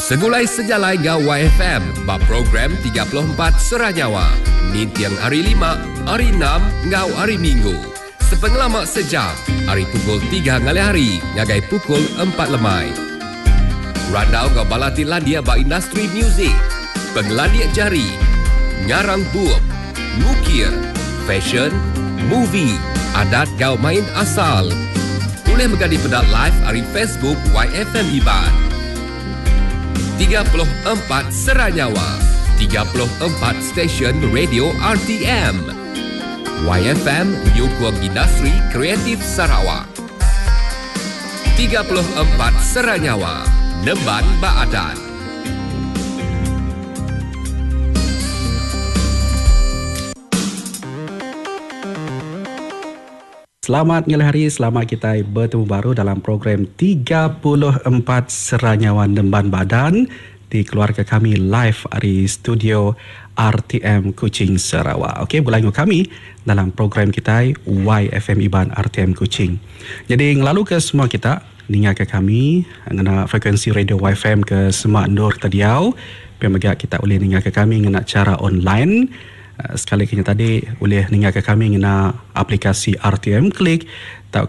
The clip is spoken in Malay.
Segulai sejalai ngau YFM, ba program 34 Seranyawa. Ni tiang hari 5, hari 6, ngau hari Minggu. Sepengelamak sejam, hari pukul 3 ngali hari, ngagai pukul 4 lemai. Randau ngau balati landia ba industri muzik, penglandia jari, ngarang buap, ngukir, fashion, movie, adat ngau main asal. Boleh menjadi pedat live hari Facebook YFM Iban. 34 Seranyawa, 34 stesen radio RTM. YFM menyokong industri kreatif Sarawak. 34 Seranyawa, Nemban Baadan. Selamat ngali hari, selamat kita bertemu baru dalam program 34 Seranyawa Nemban Badan di keluarga kami live dari studio RTM Kuching Sarawak. Okey, berlanggan kami dalam program kita YFM Iban RTM Kuching. Jadi ngelalu ke semua kita dengar ke kami ngena frekuensi radio YFM ke Semak Nur Tadiau. Pemegak kita boleh dengar ke kami ngena cara online. Sekali kini tadi boleh dengar ke kami ngena aplikasi RTM Klik.